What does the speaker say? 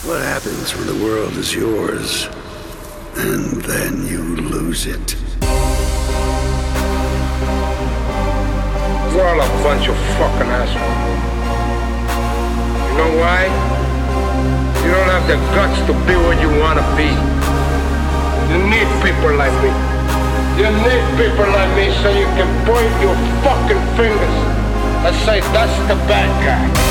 What happens when the world is yours, and then you lose it? We're all a bunch of fucking assholes. You know why? You don't have the guts to be what you want to be. You need people like me. You need people like me so you can point your fucking fingers and say, that's the bad guy.